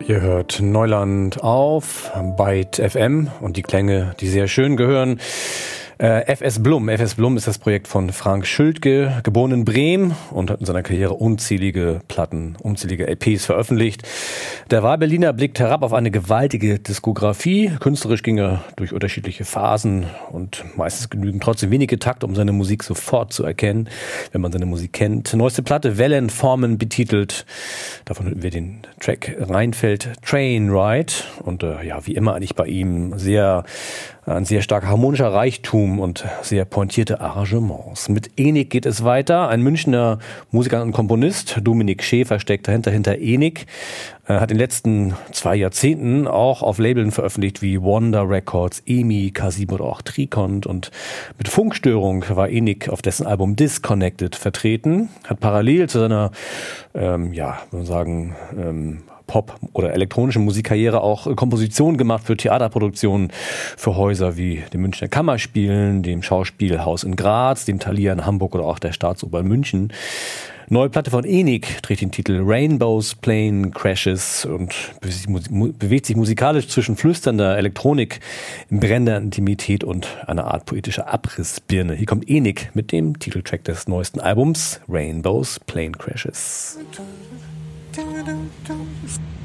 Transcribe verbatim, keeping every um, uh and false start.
Ihr hört Neuland auf Byte F M und die Klänge, die sehr schön gehören. Äh, F S Blum. F S Blum ist das Projekt von Frank Schildke, geboren in Bremen und hat in seiner Karriere unzählige Platten, unzählige L Ps veröffentlicht. Der Wahlberliner blickt herab auf eine gewaltige Diskografie. Künstlerisch ging er durch unterschiedliche Phasen und meistens genügen trotzdem wenige Takte, um seine Musik sofort zu erkennen, wenn man seine Musik kennt. Neueste Platte, Wellenformen betitelt. Davon hören wir den Track Rheinfeld Train Ride. Und äh, ja, wie immer eigentlich bei ihm sehr ein sehr starker harmonischer Reichtum und sehr pointierte Arrangements. Mit Enik geht es weiter. Ein Münchner Musiker und Komponist, Dominik Schäfer, steckt dahinter, hinter Enik. Er hat in den letzten zwei Jahrzehnten auch auf Labeln veröffentlicht wie Wonder Records, E M I, K sieben oder auch Tricont. Und mit Funkstörung war Enik auf dessen Album Disconnected vertreten. Hat parallel zu seiner, ähm, ja, würde man sagen, ähm, Pop- oder elektronische Musikkarriere auch Kompositionen gemacht für Theaterproduktionen, für Häuser wie dem Münchner Kammerspielen, dem Schauspielhaus in Graz, dem Thalia in Hamburg oder auch der Staatsoper in München. Neue Platte von Enik trägt den Titel Rainbows, Plane Crashes und bewegt sich musikalisch zwischen flüsternder Elektronik, brennender Intimität und einer Art poetischer Abrissbirne. Hier kommt Enik mit dem Titeltrack des neuesten Albums Rainbows, Plane Crashes.